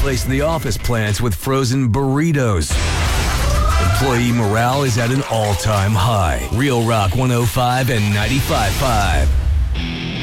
replaced the office plants with frozen burritos. Employee morale is at an all-time high. Real Rock 105 and 95.5.